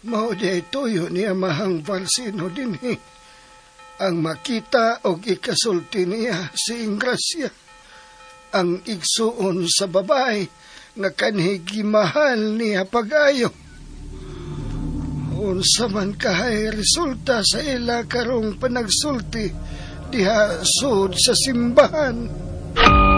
Mao di tuyo ni Amahang Valsino dinhi ang makita o ikasulti niya si Ingrasya, ang igsuon sa babae nga kanhi gimahal niya pagayo. Unsa man kahay resulta sa ila karong panagsulti diha sud sa simbahan.